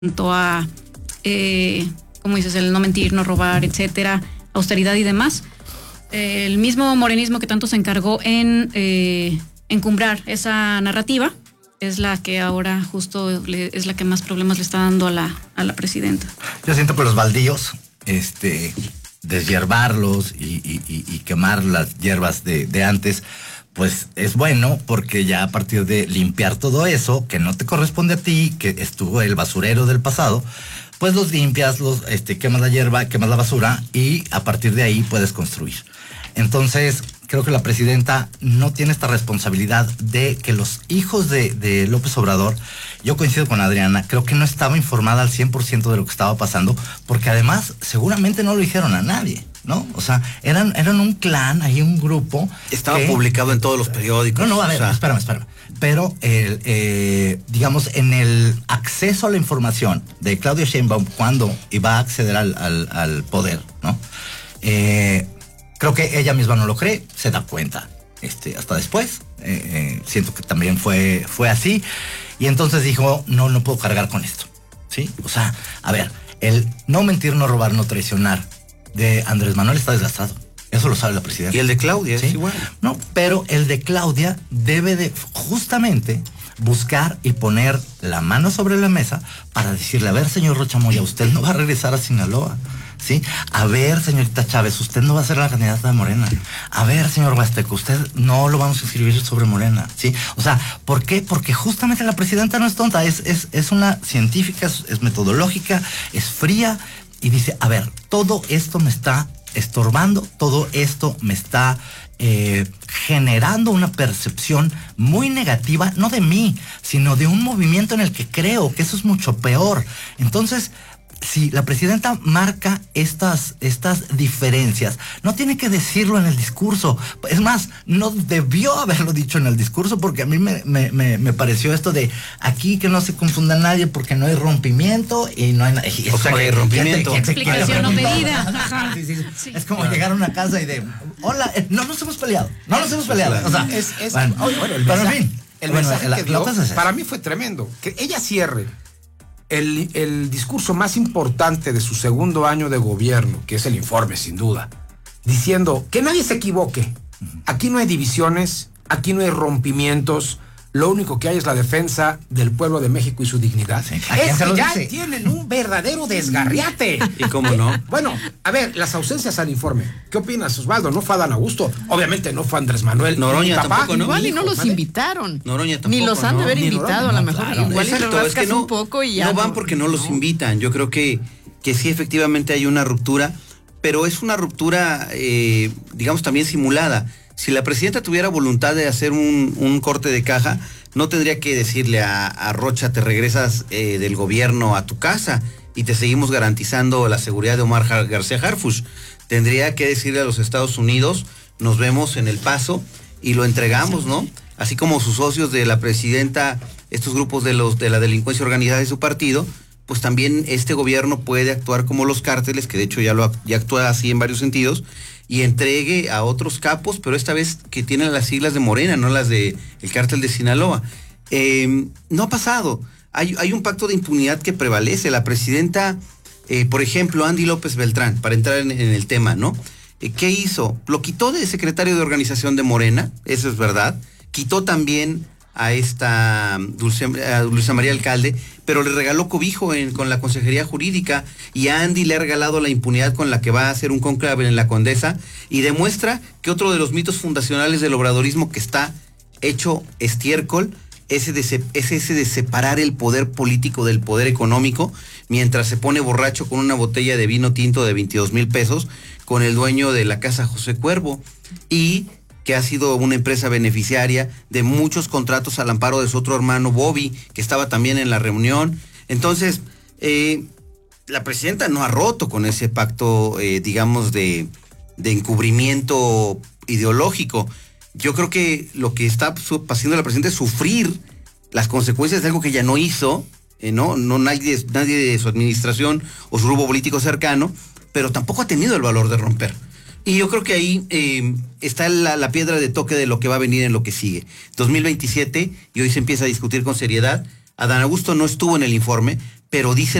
cuanto a, como dices, el no mentir, no robar, etcétera, austeridad y demás. El mismo morenismo que tanto se encargó en encumbrar esa narrativa es la que ahora justo es la que más problemas le está dando a la presidenta. Yo siento que los baldíos, deshiervarlos y quemar las hierbas de antes, pues es bueno, porque ya a partir de limpiar todo eso que no te corresponde a ti, que estuvo el basurero del pasado, pues los limpias, quemas la hierba, quemas la basura y a partir de ahí puedes construir. Entonces, creo que la presidenta no tiene esta responsabilidad de que los hijos de López Obrador, yo coincido con Adriana, creo que no estaba informada al 100% de lo que estaba pasando, porque además seguramente no lo dijeron a nadie, ¿no? O sea, eran un clan, ahí un grupo. Estaba publicado en todos los periódicos. No, a ver, espérame. Pero, digamos, en el acceso a la información de Claudia Sheinbaum cuando iba a acceder al poder, ¿no? Creo que ella misma no lo cree, se da cuenta hasta después. Siento que también fue así. Y entonces dijo, no puedo cargar con esto, ¿sí? O sea, a ver, el no mentir, no robar, no traicionar de Andrés Manuel está desgastado. Eso lo sabe la presidenta. Y el de Claudia, ¿sí? Es igual. No, pero el de Claudia debe de justamente buscar y poner la mano sobre la mesa para decirle, a ver, señor Rocha Moya, usted no va a regresar a Sinaloa, ¿sí? A ver, señorita Chávez, usted no va a ser la candidata de Morena. A ver, señor Huasteco, usted no lo vamos a inscribir sobre Morena, ¿sí? O sea, ¿por qué? Porque justamente la presidenta no es tonta, es una científica, es metodológica, es fría y dice, a ver, todo esto me está estorbando, todo esto me está generando una percepción muy negativa, no de mí, sino de un movimiento en el que creo, que eso es mucho peor. Entonces, si la presidenta marca estas diferencias, no tiene que decirlo en el discurso. Es más, no debió haberlo dicho en el discurso, porque a mí me pareció esto de aquí que no se confunda nadie porque no hay rompimiento y no hay nada. O sea, que hay rompimiento. Explicación no pedida. Sí. Es como llegar a una casa y de, hola, no nos hemos peleado. O sea, el mensaje que dio, para mí fue tremendo. Que ella cierre el discurso más importante de su segundo año de gobierno, que es el informe, sin duda, diciendo que nadie se equivoque. Aquí no hay divisiones, aquí no hay rompimientos. Lo único que hay es la defensa del pueblo de México y su dignidad. Sí. Es que ya tienen un verdadero desgarriate. ¿Y cómo no? Bueno, a ver, las ausencias al informe. ¿Qué opinas, Osvaldo? No fue Adán Augusto. Obviamente no fue Andrés Manuel. Noroña papá, tampoco, ¿no? Igual y no los invitaron. Noroña tampoco, ni los han de haber invitado, a lo mejor. Claro, igual exacto, y le rascas es que no, un poco y ya. No van porque no los invitan. Yo creo que sí, efectivamente hay una ruptura, pero es una ruptura, digamos, también simulada. Si la presidenta tuviera voluntad de hacer un corte de caja, no tendría que decirle a Rocha, te regresas del gobierno a tu casa y te seguimos garantizando la seguridad de Omar García Harfuch. Tendría que decirle a los Estados Unidos, nos vemos en El Paso y lo entregamos, ¿no? Así como sus socios de la presidenta, estos grupos de la delincuencia organizada de su partido, pues también este gobierno puede actuar como los cárteles, que de hecho ya actúa así en varios sentidos, y entregue a otros capos, pero esta vez que tienen las siglas de Morena, no las de el cártel de Sinaloa. No ha pasado. Hay un pacto de impunidad que prevalece. La presidenta, por ejemplo, Andy López Beltrán, para entrar en el tema, ¿no? ¿Qué hizo? Lo quitó de secretario de organización de Morena, eso es verdad. Quitó también a esta Dulce María Alcalde, pero le regaló cobijo con la Consejería Jurídica, y a Andy le ha regalado la impunidad con la que va a hacer un cónclave en la Condesa, y demuestra que otro de los mitos fundacionales del obradorismo que está hecho estiércol es ese de separar el poder político del poder económico, mientras se pone borracho con una botella de vino tinto de 22,000 pesos con el dueño de la casa José Cuervo, y que ha sido una empresa beneficiaria de muchos contratos al amparo de su otro hermano Bobby, que estaba también en la reunión. Entonces, la presidenta no ha roto con ese pacto, digamos, de encubrimiento ideológico. Yo creo que lo que está haciendo la presidenta es sufrir las consecuencias de algo que ella no hizo, no nadie de su administración o su grupo político cercano, pero tampoco ha tenido el valor de romper. Y yo creo que ahí está la piedra de toque de lo que va a venir en lo que sigue. 2027, y hoy se empieza a discutir con seriedad. Adán Augusto no estuvo en el informe, pero dice